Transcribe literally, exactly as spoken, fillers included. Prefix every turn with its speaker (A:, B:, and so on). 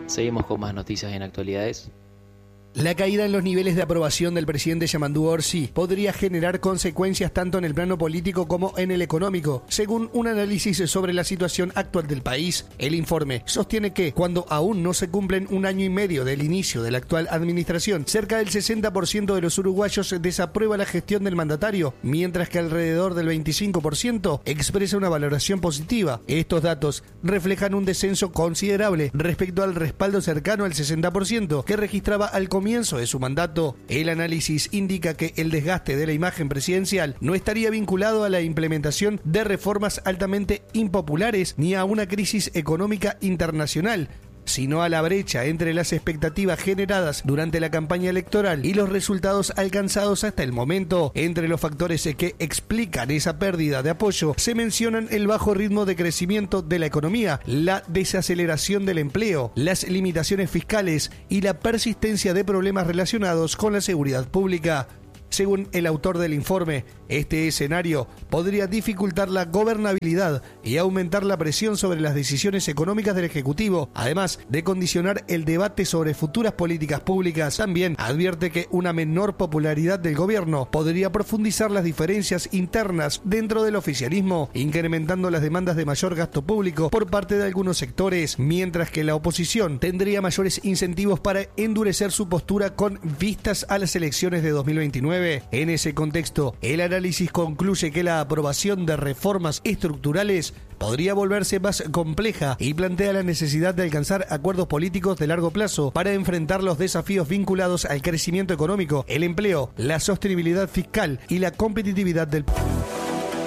A: Seguimos con más noticias en actualidades.
B: La caída en los niveles de aprobación del presidente Yamandu Orsi podría generar consecuencias tanto en el plano político como en el económico, según un análisis sobre la situación actual del país. El informe sostiene que, cuando aún no se cumplen un año y medio del inicio de la actual administración, cerca del sesenta por ciento de los uruguayos desaprueba la gestión del mandatario, mientras que alrededor del veinticinco por ciento expresa una valoración positiva. Estos datos reflejan un descenso considerable respecto al respaldo cercano al sesenta por ciento que registraba al comienzo de su mandato. El análisis indica que el desgaste de la imagen presidencial no estaría vinculado a la implementación de reformas altamente impopulares ni a una crisis económica internacional, sino a la brecha entre las expectativas generadas durante la campaña electoral y los resultados alcanzados hasta el momento. Entre los factores que explican esa pérdida de apoyo se mencionan el bajo ritmo de crecimiento de la economía, la desaceleración del empleo, las limitaciones fiscales y la persistencia de problemas relacionados con la seguridad pública. Según el autor del informe, este escenario podría dificultar la gobernabilidad y aumentar la presión sobre las decisiones económicas del Ejecutivo, además de condicionar el debate sobre futuras políticas públicas. También advierte que una menor popularidad del gobierno podría profundizar las diferencias internas dentro del oficialismo, incrementando las demandas de mayor gasto público por parte de algunos sectores, mientras que la oposición tendría mayores incentivos para endurecer su postura con vistas a las elecciones de dos mil veintinueve. En ese contexto, el análisis concluye que la aprobación de reformas estructurales podría volverse más compleja y plantea la necesidad de alcanzar acuerdos políticos de largo plazo para enfrentar los desafíos vinculados al crecimiento económico, el empleo, la sostenibilidad fiscal y la competitividad del país.